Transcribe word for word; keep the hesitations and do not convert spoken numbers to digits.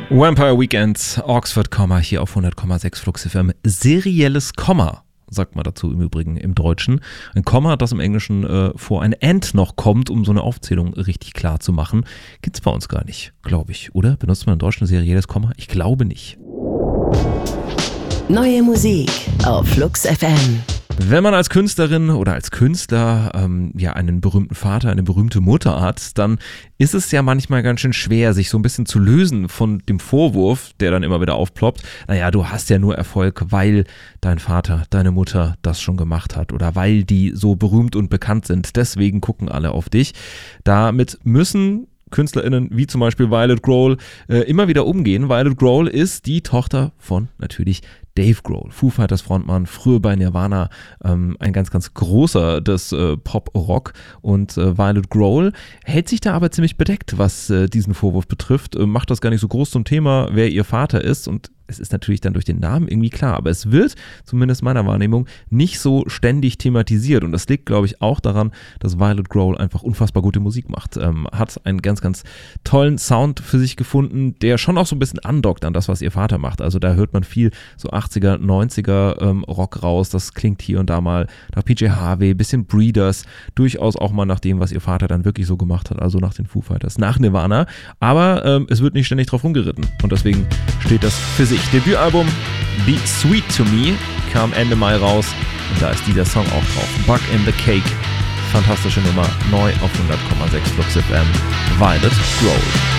Vampire Weekend, Oxford Komma, hier auf hundert Komma sechs Flux F M. Serielles Komma, sagt man dazu im Übrigen im Deutschen. Ein Komma, das im Englischen äh, vor ein And noch kommt, um so eine Aufzählung richtig klar zu machen. Gibt's bei uns gar nicht, glaube ich, oder? Benutzt man im Deutschen ein serielles Komma? Ich glaube nicht. Neue Musik auf Flux F M. Wenn man als Künstlerin oder als Künstler ähm, ja einen berühmten Vater, eine berühmte Mutter hat, dann ist es ja manchmal ganz schön schwer, sich so ein bisschen zu lösen von dem Vorwurf, der dann immer wieder aufploppt. Naja, du hast ja nur Erfolg, weil dein Vater, deine Mutter das schon gemacht hat oder weil die so berühmt und bekannt sind. Deswegen gucken alle auf dich. Damit müssen KünstlerInnen wie zum Beispiel Violet Grohl äh, immer wieder umgehen. Violet Grohl ist die Tochter von natürlich Dave Grohl, Foo Fighters Frontmann, früher bei Nirvana, ähm, ein ganz, ganz großer des äh, Pop-Rock, und äh, Violet Grohl hält sich da aber ziemlich bedeckt, was äh, diesen Vorwurf betrifft, äh, macht das gar nicht so groß zum Thema, wer ihr Vater ist, und es ist natürlich dann durch den Namen irgendwie klar, aber es wird, zumindest meiner Wahrnehmung, nicht so ständig thematisiert, und das liegt, glaube ich, auch daran, dass Violet Grohl einfach unfassbar gute Musik macht, ähm, hat einen ganz, ganz tollen Sound für sich gefunden, der schon auch so ein bisschen andockt an das, was ihr Vater macht, also da hört man viel so achtziger, neunziger ähm, Rock raus, das klingt hier und da mal nach P J Harvey, bisschen Breeders, durchaus auch mal nach dem, was ihr Vater dann wirklich so gemacht hat, also nach den Foo Fighters, nach Nirvana, aber ähm, es wird nicht ständig drauf rumgeritten, und deswegen steht das für sich. Debütalbum Be Sweet to Me kam Ende Mai raus, und da ist dieser Song auch drauf. Bug in the Cake, fantastische Nummer, neu auf hundert Komma sechs Flux F M, Violet Grohl.